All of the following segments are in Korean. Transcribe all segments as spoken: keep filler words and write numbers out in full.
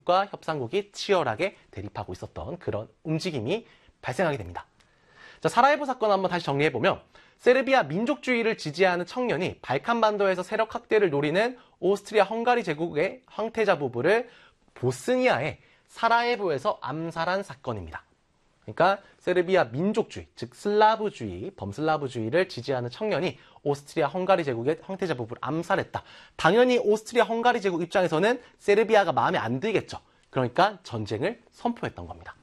영국과 협상국이 치열하게 대립하고 있었던 그런 움직임이 발생하게 됩니다. 자, 사라예보 사건 한번 다시 정리해보면 세르비아 민족주의를 지지하는 청년이 발칸반도에서 세력 확대를 노리는 오스트리아 헝가리 제국의 황태자 부부를 보스니아의 사라예보에서 암살한 사건입니다. 그러니까 세르비아 민족주의, 즉 슬라브주의, 범슬라브주의를 지지하는 청년이 오스트리아 헝가리 제국의 황태자 부부를 암살했다. 당연히 오스트리아 헝가리 제국 입장에서는 세르비아가 마음에 안 들겠죠. 그러니까 전쟁을 선포했던 겁니다.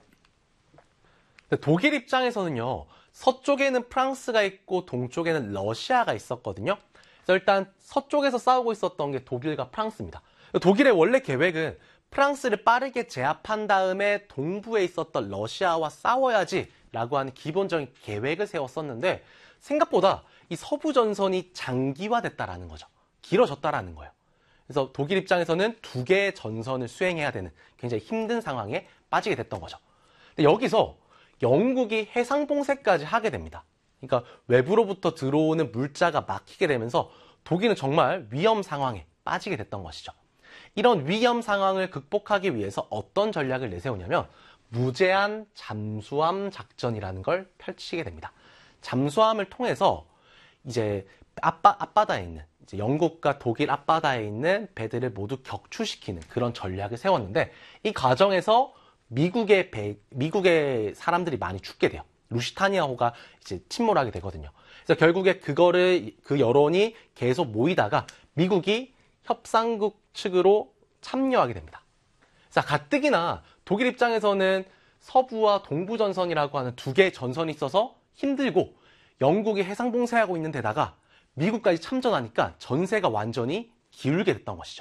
독일 입장에서는요, 서쪽에는 프랑스가 있고 동쪽에는 러시아가 있었거든요. 그래서 일단 서쪽에서 싸우고 있었던 게 독일과 프랑스입니다. 독일의 원래 계획은 프랑스를 빠르게 제압한 다음에 동부에 있었던 러시아와 싸워야지 라고 하는 기본적인 계획을 세웠었는데 생각보다 이 서부 전선이 장기화됐다라는 거죠. 길어졌다라는 거예요. 그래서 독일 입장에서는 두 개의 전선을 수행해야 되는 굉장히 힘든 상황에 빠지게 됐던 거죠. 근데 여기서 영국이 해상봉쇄까지 하게 됩니다. 그러니까 외부로부터 들어오는 물자가 막히게 되면서 독일은 정말 위험 상황에 빠지게 됐던 것이죠. 이런 위험 상황을 극복하기 위해서 어떤 전략을 내세우냐면 무제한 잠수함 작전이라는 걸 펼치게 됩니다. 잠수함을 통해서 이제 앞바, 앞바다에 있는 이제 영국과 독일 앞바다에 있는 배들을 모두 격추시키는 그런 전략을 세웠는데 이 과정에서 미국의 배, 미국의 사람들이 많이 죽게 돼요. 루시타니아호가 이제 침몰하게 되거든요. 그래서 결국에 그거를 그 여론이 계속 모이다가 미국이 협상국 측으로 참여하게 됩니다. 자, 가뜩이나 독일 입장에서는 서부와 동부 전선이라고 하는 두 개의 전선이 있어서 힘들고 영국이 해상 봉쇄하고 있는 데다가 미국까지 참전하니까 전세가 완전히 기울게 됐던 것이죠.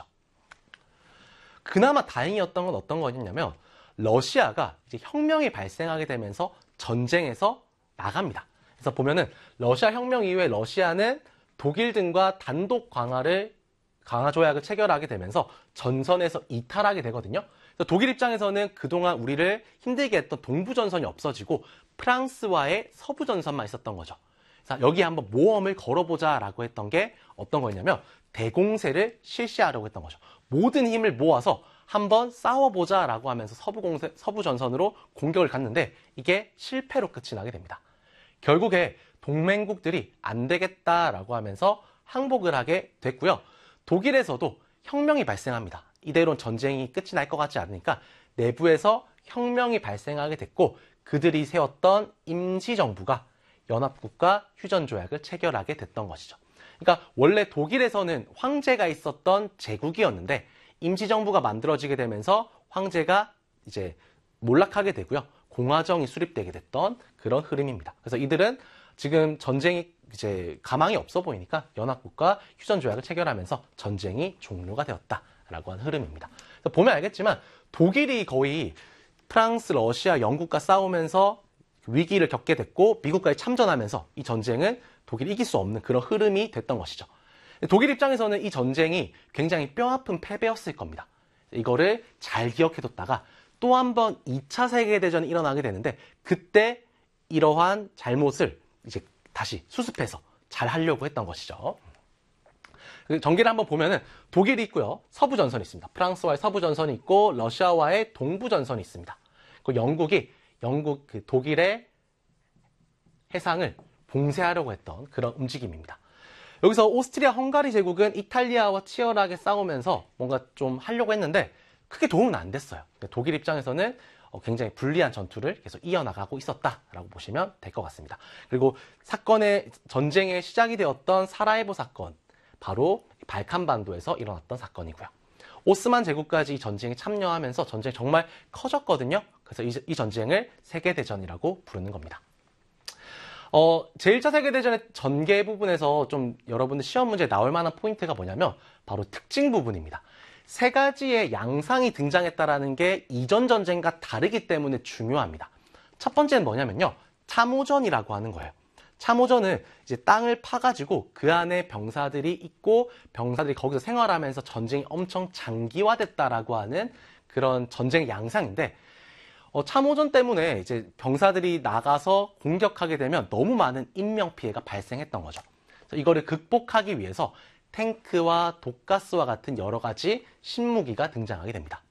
그나마 다행이었던 건 어떤 거였냐면 러시아가 이제 혁명이 발생하게 되면서 전쟁에서 나갑니다. 그래서 보면은 러시아 혁명 이후에 러시아는 독일 등과 단독 강화를 강화 조약을 체결하게 되면서 전선에서 이탈하게 되거든요. 그래서 독일 입장에서는 그동안 우리를 힘들게 했던 동부 전선이 없어지고 프랑스와의 서부 전선만 있었던 거죠. 자, 여기 한번 모험을 걸어보자라고 했던 게 어떤 거였냐면 대공세를 실시하려고 했던 거죠. 모든 힘을 모아서 한번 싸워보자라고 하면서 서부 공세, 서부 전선으로 공격을 갔는데 이게 실패로 끝이 나게 됩니다. 결국에 동맹국들이 안 되겠다라고 하면서 항복을 하게 됐고요. 독일에서도 혁명이 발생합니다. 이대로는 전쟁이 끝이 날 것 같지 않으니까 내부에서 혁명이 발생하게 됐고 그들이 세웠던 임시정부가 연합국가 휴전조약을 체결하게 됐던 것이죠. 그러니까 원래 독일에서는 황제가 있었던 제국이었는데 임시정부가 만들어지게 되면서 황제가 이제 몰락하게 되고요. 공화정이 수립되게 됐던 그런 흐름입니다. 그래서 이들은 지금 전쟁이 이제 가망이 없어 보이니까 연합국가 휴전조약을 체결하면서 전쟁이 종료가 되었다라고 하는 흐름입니다. 그래서 보면 알겠지만 독일이 거의 프랑스, 러시아, 영국과 싸우면서 위기를 겪게 됐고 미국까지 참전하면서 이 전쟁은 독일이 이길 수 없는 그런 흐름이 됐던 것이죠. 독일 입장에서는 이 전쟁이 굉장히 뼈아픈 패배였을 겁니다. 이거를 잘 기억해뒀다가 또 한 번 이 차 세계대전이 일어나게 되는데 그때 이러한 잘못을 이제 다시 수습해서 잘 하려고 했던 것이죠. 전개를 한번 보면은 독일이 있고요. 서부 전선이 있습니다. 프랑스와의 서부 전선이 있고 러시아와의 동부 전선이 있습니다. 그리고 영국이 영국 그 독일의 해상을 봉쇄하려고 했던 그런 움직임입니다. 여기서 오스트리아 헝가리 제국은 이탈리아와 치열하게 싸우면서 뭔가 좀 하려고 했는데 크게 도움은 안 됐어요. 독일 입장에서는 굉장히 불리한 전투를 계속 이어나가고 있었다라고 보시면 될 것 같습니다. 그리고 사건의 전쟁의 시작이 되었던 사라예보 사건, 바로 발칸반도에서 일어났던 사건이고요. 오스만 제국까지 이 전쟁에 참여하면서 전쟁이 정말 커졌거든요. 그래서 이, 이 전쟁을 세계대전이라고 부르는 겁니다. 어, 제일 차 세계대전의 전개 부분에서 좀 여러분들 시험 문제에 나올 만한 포인트가 뭐냐면 바로 특징 부분입니다. 세 가지의 양상이 등장했다라는 게 이전 전쟁과 다르기 때문에 중요합니다. 첫 번째는 뭐냐면요. 참호전이라고 하는 거예요. 참호전은 이제 땅을 파가지고 그 안에 병사들이 있고 병사들이 거기서 생활하면서 전쟁이 엄청 장기화됐다라고 하는 그런 전쟁 양상인데 어, 참호전 때문에 이제 병사들이 나가서 공격하게 되면 너무 많은 인명 피해가 발생했던 거죠. 그래서 이거를 극복하기 위해서 탱크와 독가스와 같은 여러 가지 신무기가 등장하게 됩니다.